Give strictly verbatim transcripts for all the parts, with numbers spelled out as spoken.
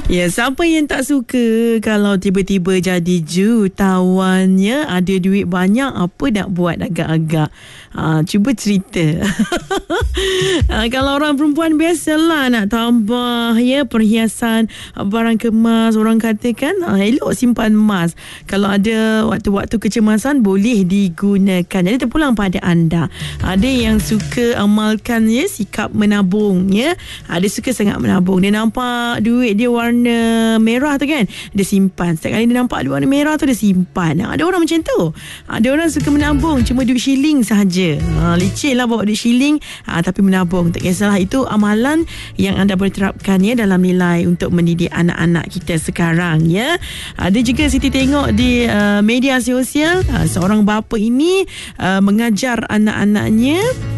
Ya, siapa yang tak suka kalau tiba-tiba jadi jutawan-nya, ada duit banyak, apa nak buat agak-agak. Ha, cuba cerita. ha, kalau orang perempuan biasalah nak tambah ya perhiasan, barang kemas, orang katakan ha, elok simpan emas. Kalau ada waktu-waktu kecemasan boleh digunakan. Jadi terpulang pada anda. Ada yang suka amalkan ya sikap menabung ya. Ada suka sangat menabung. Dia nampak duit dia warna merah tu kan, dia simpan. Setiap kali dia nampak duit warna merah tu, dia simpan. Ha, ada orang macam tu. Ada orang suka menabung cuma duit shilling sahaja. Ha, licin lah bawa duit shilling, ha, tapi menabung. Tak kisahlah, itu amalan yang anda boleh terapkan ya dalam nilai untuk mendidik anak-anak kita sekarang ya. Ada juga Siti tengok di uh, media sosial, uh, seorang bapa ini uh, mengajar anak-anaknya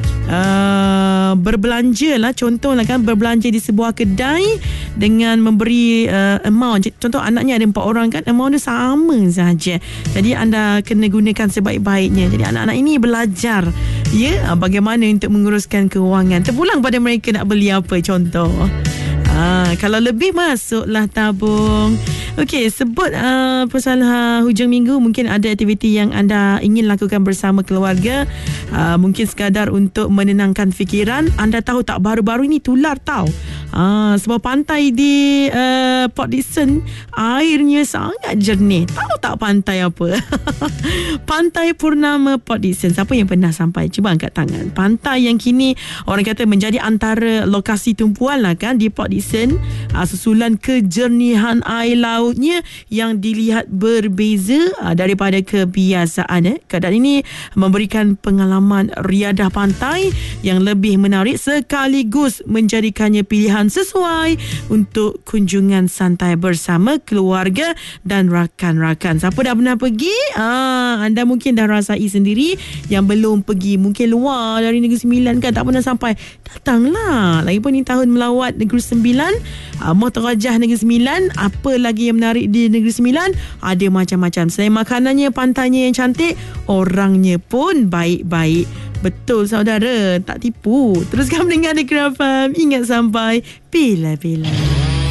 Uh, berbelanja lah. Contoh lah kan, berbelanja di sebuah kedai dengan memberi uh, amount. Contoh anaknya ada empat orang kan, amount dia sama sahaja. Jadi anda kena gunakan sebaik-baiknya. Jadi anak-anak ini belajar ya bagaimana untuk menguruskan kewangan. Terpulang pada mereka nak beli apa contoh. Ah, kalau lebih masuklah tabung. Okey, sebut uh, pasal uh, hujung minggu, mungkin ada aktiviti yang anda ingin lakukan bersama keluarga. Uh, mungkin sekadar untuk menenangkan fikiran. Anda tahu tak, baru-baru ini tular tahu. Uh, sebuah pantai di uh, Port Dickson, airnya sangat jernih. Tahu tak pantai apa? Pantai Purnama Port Dickson. Siapa yang pernah sampai? Cuba angkat tangan. Pantai yang kini orang kata menjadi antara lokasi tumpuan lah kan di Port Dickson. Uh, susulan kejernihan air lautnya yang dilihat berbeza uh, daripada kebiasaan. Eh. Keadaan ini memberikan pengalaman riadah pantai yang lebih menarik sekaligus menjadikannya pilihan sesuai untuk kunjungan santai bersama keluarga dan rakan-rakan. Siapa dah pernah pergi? Ah, anda mungkin dah rasai sendiri. Yang belum pergi, mungkin luar dari Negeri Sembilan kan, tak pernah sampai, datanglah. Lagipun ni tahun melawat Negeri Sembilan, ah, Muhtarajah Negeri Sembilan. Apa lagi yang menarik di Negeri Sembilan? Ada macam-macam. Selain makanannya, pantainya yang cantik, orangnya pun baik-baik. Betul saudara, tak tipu. Teruskan mendengar The Kira F M. Ingat sampai bila-bila.